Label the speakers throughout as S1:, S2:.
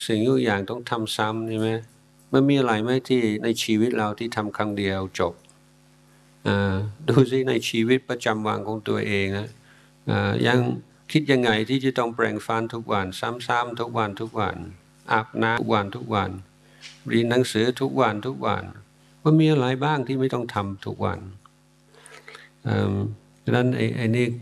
S1: สิ่งทุกอย่างต้องทำซ้ำใช่ไหมมันมีอะไรไหมที่ในชีวิตเราที่ทำครั้งเดียวจบดูสิในชีวิตประจำวันของตัวเองนะยังคิดยังไงที่จะต้องแปรงฟันทุกวันซ้ำๆทุกวันอาบน้ำทุกวันเรียนหนังสือทุกวันว่ามีอะไรบ้างที่ไม่ต้องทำทุกวันดังนั้นไอ้นี่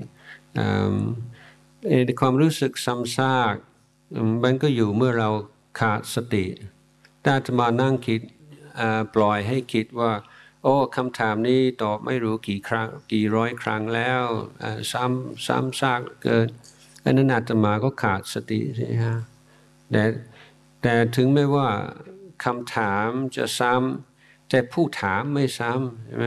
S1: ความรู้สึกซ้ำซากมันก็อยู่เมื่อเราขาดสติถ้าจะมานั่งคิดปล่อยให้คิดว่าโอ้คำถามนี้ตอบไม่รู้กี่ครั้งกี่ร้อยครั้งแล้วซ้ำซากเกินอันนั้นอาตมาก็ขาดสติใช่ไหมฮะแต่ถึงแม้ว่าคำถามจะซ้ำแต่ผู้ถามไม่ซ้ำใช่ไหม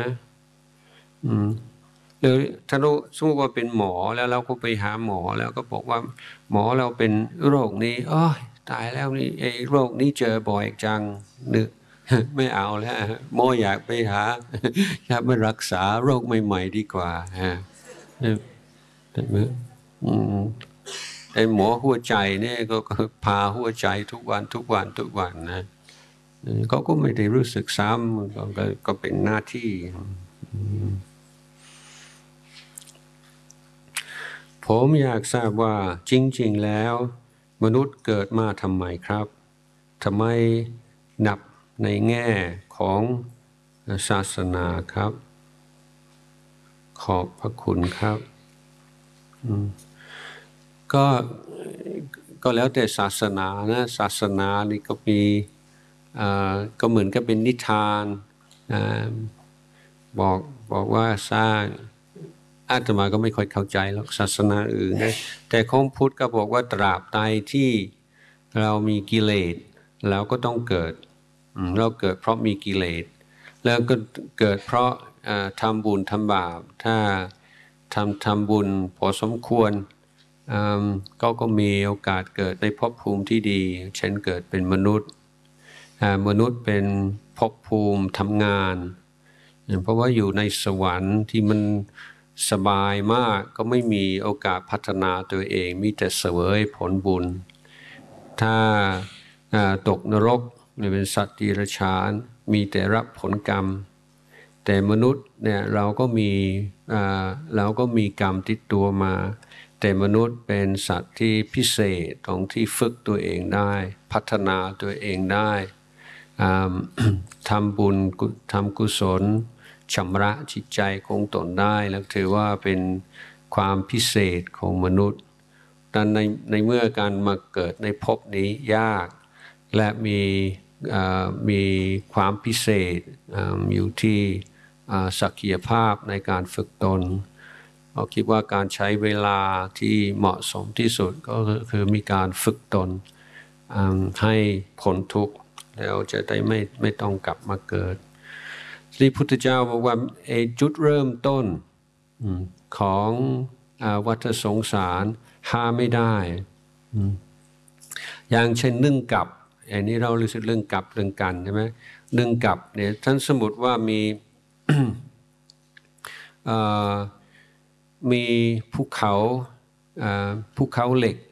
S1: หรือถ้าเราสมมติว่าเป็นหมอแล้วเราก็ไปหาหมอแล้วก็บอกว่าหมอเราเป็นโรคนี้อ้ยตายแล้วนี่ไอ้โรคนี้เจอบ่อยจังนึกไม่เอาแล้วหมออยากไปหาอยากไปรักษาโรคใหม่ๆดีกว่าฮะไอ้หมอหัวใจเนี่ยก็พาหัวใจทุกวันนะเขาก็ไม่ได้รู้สึกซ้ำก็เป็นหน้าที่ผมอยากทราบว่าจริงๆแล้วมนุษย์เกิดมาทำไมครับทำไมนับในแง่ของศาสนาครับขอบพระคุณครับก็แล้วแต่ศาสนานะศาสนานี่ก็มีก็เหมือนกับเป็นนิทานบอกว่าสร้างอาตมาก็ไม่ค่อยเข้าใจหรอกศาสนาอื่นนะแต่ของพุทธก็บอกว่าตราบใดที่เรามีกิเลสเราก็ต้องเกิดเราเกิดเพราะมีกิเลสแล้วก็เกิดเพราะทำบุญทำบาปถ้าทำบุญพอสมควรก็มีโอกาสเกิดในภพภูมิที่ดีเช่นเกิดเป็นมนุษย์เป็นภพภูมิทำงานเพราะว่าอยู่ในสวรรค์ที่มันสบายมากก็ไม่มีโอกาสพัฒนาตัวเองมีแต่เสวยผลบุญถ้าตกนรกเป็นสัตว์ดิรัจฉานมีแต่รับผลกรรมแต่มนุษย์เนี่ยเราก็มีกรรมติดตัวมาแต่มนุษย์เป็นสัตว์ที่พิเศษตรงที่ฝึกตัวเองได้พัฒนาตัวเองได้ทำบุญทำกุศลชำระจิตใจของตนได้แล้วถือว่าเป็นความพิเศษของมนุษย์ดังในเมื่อการมาเกิดในภพนี้ยากและมีความพิเศษอยู่ที่ศักยภาพในการฝึกตนเราคิดว่าการใช้เวลาที่เหมาะสมที่สุดก็คือมีการฝึกตนให้พ้นทุกข์แล้วจะได้ไม่ต้องกลับมาเกิดที่พุทธเจ้าบอกว่าจุดเริ่มต้นของวัฏสงสารหาไม่ได้อย่างเช่นนึ่งกับอันนี้เรารู้สึกเรื่องกับเรื่องกันใช่ไหมนึ่งกับเนี่ยท่านสมมติว่ามีภูเขาเหล็ก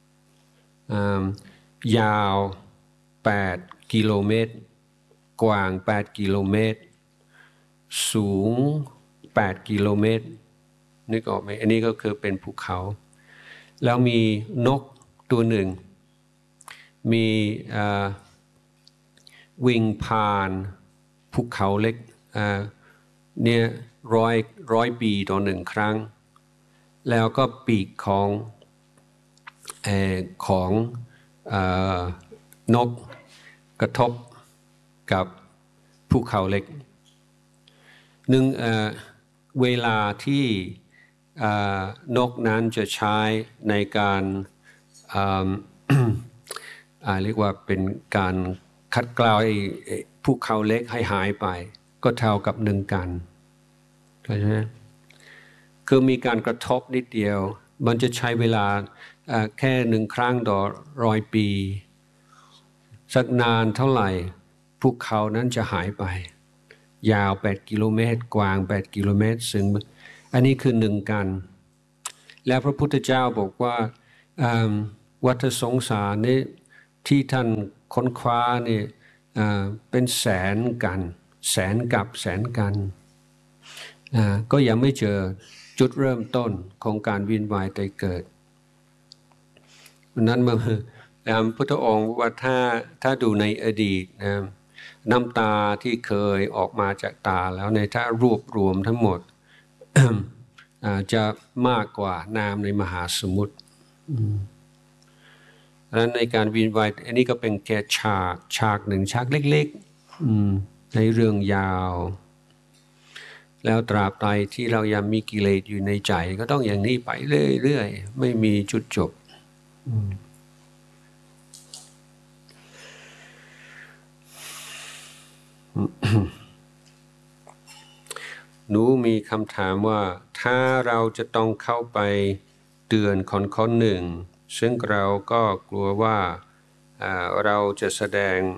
S1: ยาว8 กิโลเมตรกว้าง8 กิโลเมตรสูง8 กิโลเมตรนึกออกไหมอันนี้ก็คือเป็นภูเขาแล้วมีนกตัวหนึ่งมีวิ่งผ่านภูเขาเล็กเนี่ยร้อยปีต่อ1 ครั้งแล้วก็ปีกของนกกระทบกับภูเขาเล็กเวลาที่นกนั้นจะใช้ในการเรียกว่าเป็นการคัดเกลาภูเขาเล็กให้หายไปก็เท่ากับ1 กันเข้าใจไหมคือมีการกระทบนิดเดียวมันจะใช้เวลาแค่1 ครั้งต่อ100 ปีสักนานเท่าไหร่ภูเขานั้นจะหายไปยาว8 กิโลเมตรกว้าง8 กิโลเมตรซึ่งอันนี้คือ1 กันแล้วพระพุทธเจ้าบอกว่าวัฏสงสารนี้ที่ท่านค้นคว้าเนี่ยเป็นแสนกันแสนกับแสนกันก็ยังไม่เจอจุดเริ่มต้นของการเวียนว่ายตายเกิดนั้นเมื่อพุทธองค์ว่าถ้าดูในอดีตน้ำตาที่เคยออกมาจากตาแล้วในถ้ารวบรวมทั้งหมด จะมากกว่าน้ำในมหาสมุทรดังนั้นในการวินวายอันนี้ก็เป็นแค่ฉากหนึ่งฉากเล็กๆในเรื่องยาวแล้วตราบใดที่เรายังมีกิเลสอยู่ในใจก็ต้องอย่างนี้ไปเรื่อยๆไม่มีจุดจบหนูมีคำถามว่าถ้าเราจะต้องเข้าไปเตือนคนหนึ่งซึ่งเราก็กลัวว่าเราจะแสดง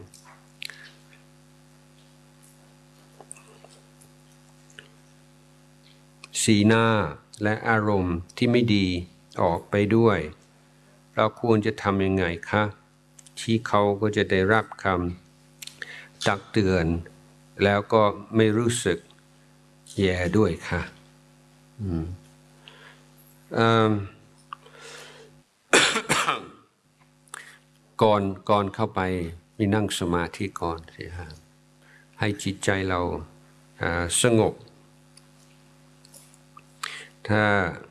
S1: สีหน้าและอารมณ์ที่ไม่ดีออกไปด้วยเราควรจะทำยังไงคะที่เขาก็จะได้รับคำตักเตือนแล้วก็ไม่รู้สึกแย่ด้วยค่ะก่อนเข้าไปมีนั่งสมาธิก่อนสิฮะให้จิตใจเราสงบถ้า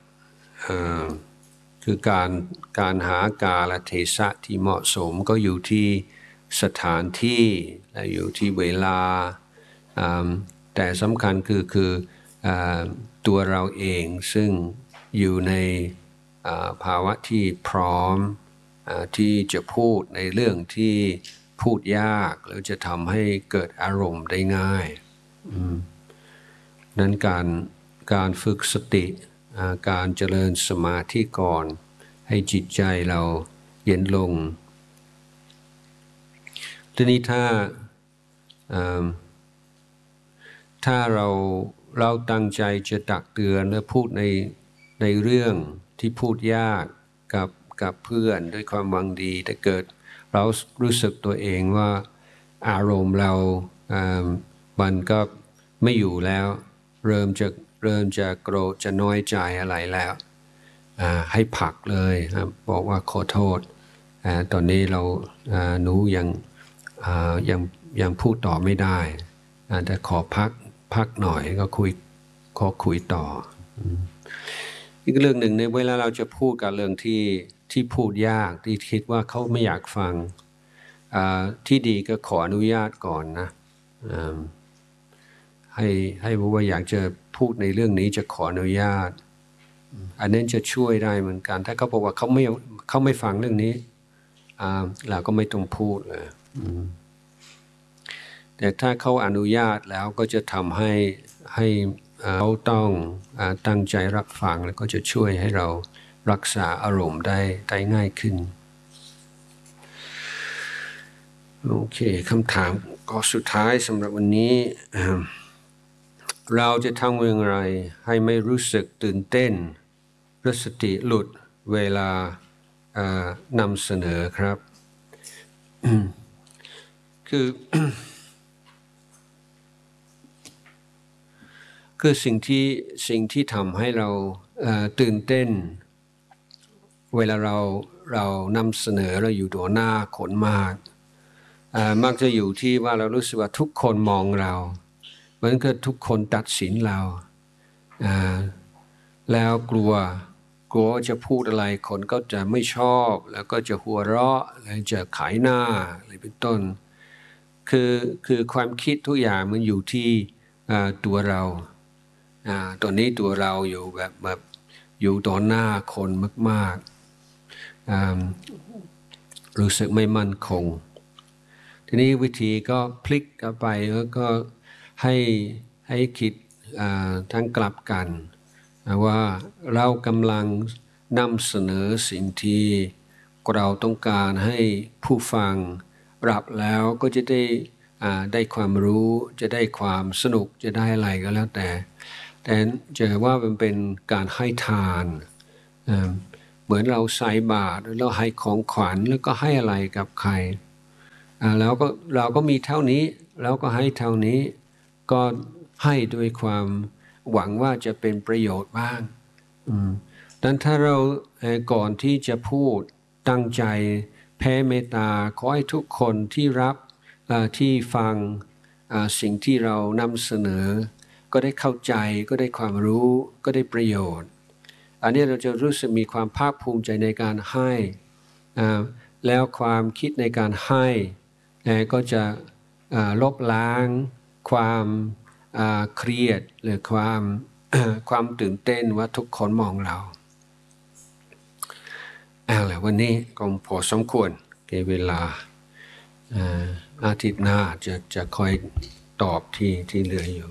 S1: คือการหากาลเทศะที่เหมาะสมก็อยู่ที่สถานที่และอยู่ที่เวลาแต่สำคัญคือตัวเราเองซึ่งอยู่ในภาวะที่พร้อมที่จะพูดในเรื่องที่พูดยากหรือจะทำให้เกิดอารมณ์ได้ง่ายนั้นการฝึกสติการเจริญสมาธิก่อนให้จิตใจเราเย็นลงทีนี้ถ้าเราตั้งใจจะตักเตือนและพูดในเรื่องที่พูดยากกับเพื่อนด้วยความหวังดีแต่เกิดเรารู้สึกตัวเองว่าอารมณ์เรามันก็ไม่อยู่แล้วเริ่มจะโกรธจะน้อยใจอะไรแล้วให้ผลักเลยบอกว่าขอโทษตอนนี้หนูยังพูดต่อไม่ได้แต่ขอพักหน่อยก็คุยต่ออีกเรื่องหนึ่งในเวลาเราจะพูดกับเรื่องที่พูดยากที่คิดว่าเขาไม่อยากฟังที่ดีก็ขออนุญาตก่อนนะให้บอกว่าอยากจะพูดในเรื่องนี้จะขออนุญาตอันนั้นจะช่วยได้เหมือนกันถ้าเขาบอกว่าเขาไม่ฟังเรื่องนี้เราก็ไม่ต้องพูดเลยแต่ถ้าเขาอนุญาตแล้วก็จะทำให้เขาต้องตั้งใจรับฟังแล้วก็จะช่วยให้เรารักษาอารมณ์ได้ง่ายขึ้นโอเคคำถามก็สุดท้ายสำหรับวันนี้เราจะทำอย่างไรให้ไม่รู้สึกตื่นเต้นหรือสติหลุดเวลานำเสนอครับคือสิ่งที่ทำให้เราตื่นเต้นเวลาเรานำเสนอเราอยู่ต่อหน้าคนมักจะอยู่ที่ว่าเรารู้สึกว่าทุกคนมองเราเหมือนกับทุกคนตัดสินเราแล้วกลัวจะพูดอะไรคนก็จะไม่ชอบแล้วก็จะหัวเราะแล้วจะขายหน้าอะไรเป็นต้นคือความคิดทุกอย่างมันอยู่ที่ตัวเราตอนนี้ตัวเราอยู่แบบอยู่ต่อหน้าคนมากๆรู้สึกไม่มั่นคงทีนี้วิธีก็พลิกกลับไปแล้วก็ให้คิดทั้งกลับกันว่าเรากำลังนำเสนอสิ่งที่เราต้องการให้ผู้ฟังรับแล้วก็จะได้ความรู้จะได้ความสนุกจะได้อะไรก็แล้วแต่จะว่ามันเป็นการให้ทานเหมือนเราใส่บาตรเราให้ของขวัญแล้วก็ให้อะไรกับใครแล้วก็เราก็มีเท่านี้แล้วก็ให้เท่านี้ก็ให้ด้วยความหวังว่าจะเป็นประโยชน์บ้างดังนั้นถ้าเราก่อนที่จะพูดตั้งใจแผ่เมตตาขอให้ทุกคนที่รับที่ฟังสิ่งที่เรานำเสนอก็ได้เข้าใจก็ได้ความรู้ก็ได้ประโยชน์อันนี้เราจะรู้สึกมีความภาคภูมิใจในการให้แล้วความคิดในการให้ก็จะลบล้างความเครียดหรือความตื่นเต้นว่าทุกคนมองเราแล้ววันนี้ก็พอสมควรเก็บเวลาอาทิตย์หน้าจะคอยตอบที่เหลืออยู่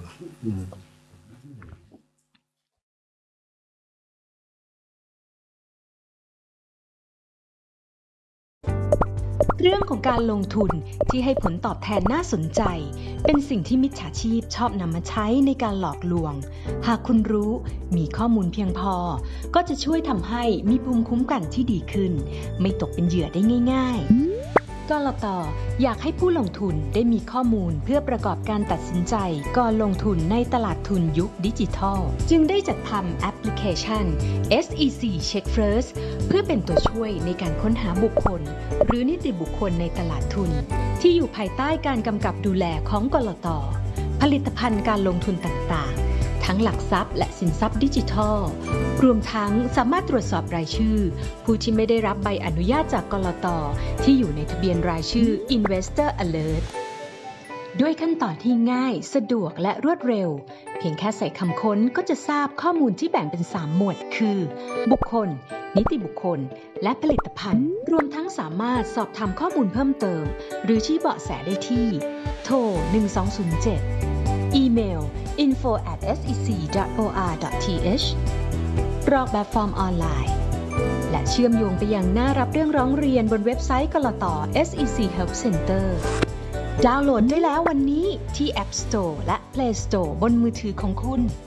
S2: เรื่องของการลงทุนที่ให้ผลตอบแทนน่าสนใจเป็นสิ่งที่มิจฉาชีพชอบนำมาใช้ในการหลอกลวงหากคุณรู้มีข้อมูลเพียงพอก็จะช่วยทำให้มีภูมิคุ้มกันที่ดีขึ้นไม่ตกเป็นเหยื่อได้ง่ายๆกลต.อยากให้ผู้ลงทุนได้มีข้อมูลเพื่อประกอบการตัดสินใจก่อนลงทุนในตลาดทุนยุคดิจิทัลจึงได้จัดทำแอปพลิเคชัน SEC Check First เพื่อเป็นตัวช่วยในการค้นหาบุคคลหรือนิติบุคคลในตลาดทุนที่อยู่ภายใต้การกำกับดูแลของกลต.ผลิตภัณฑ์การลงทุนต่างๆทั้งหลักทรัพย์และสินทรัพย์ดิจิทัลรวมทั้งสามารถตรวจสอบรายชื่อผู้ที่ไม่ได้รับใบอนุญาตจากกลต.ที่อยู่ในทะเบียนรายชื่อ Investor Alert ด้วยขั้นตอนที่ง่ายสะดวกและรวดเร็วเพียงแค่ใส่คำค้นก็จะทราบข้อมูลที่แบ่งเป็น3หมวดคือบุคคลนิติบุคคลและผลิตภัณฑ์รวมทั้งสามารถสอบถามข้อมูลเพิ่มเติมหรือชี้เบาะแสได้ที่โทร1207อีเมลinfo@sec.or.th กรอกแบบฟอร์มออนไลน์และเชื่อมโยงไปยังหน้ารับเรื่องร้องเรียนบนเว็บไซต์กลต. SEC Help Center ดาวน์โหลดได้แล้ววันนี้ที่ App Store และ Play Store บนมือถือของคุณ